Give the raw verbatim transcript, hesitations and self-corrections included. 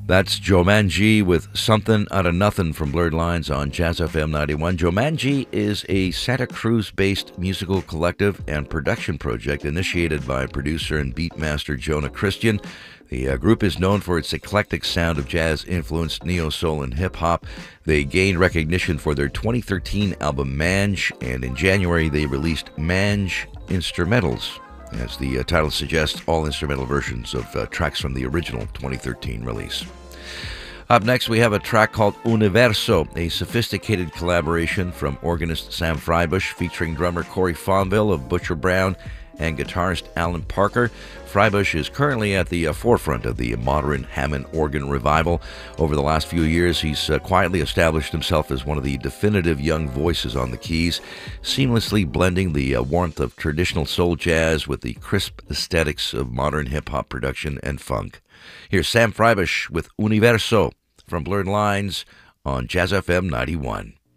That's Jumanji with Something Out of Nothing from Blurred Lines on Jazz F M ninety-one. Jumanji is a Santa Cruz-based musical collective and production project initiated by producer and beatmaster Jonah Christian. The uh, group is known for its eclectic sound of jazz-influenced neo-soul and hip-hop. They gained recognition for their twenty thirteen album Mange, and in January they released Mange Instrumentals. As the uh, title suggests, all instrumental versions of uh, tracks from the original twenty thirteen release. Up next, we have a track called Universo, a sophisticated collaboration from organist Sam Freibush featuring drummer Corey Fonville of Butcher Brown and guitarist Alan Parker. Freibush is currently at the uh, forefront of the modern Hammond organ revival. Over the last few years, he's uh, quietly established himself as one of the definitive young voices on the keys, seamlessly blending the uh, warmth of traditional soul jazz with the crisp aesthetics of modern hip-hop production and funk. Here's Sam Freibush with Universo from Blurred Lines on Jazz F M ninety-one.